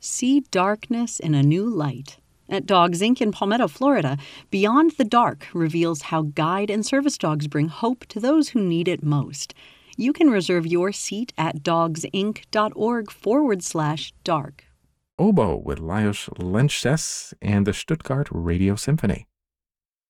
See darkness in a new light. At Dogs Inc. in Palmetto, Florida, Beyond the Dark reveals how guide and service dogs bring hope to those who need it most. You can reserve your seat at dogsinc.org/dark. Oboe with Lajos Lenses and the Stuttgart Radio Symphony.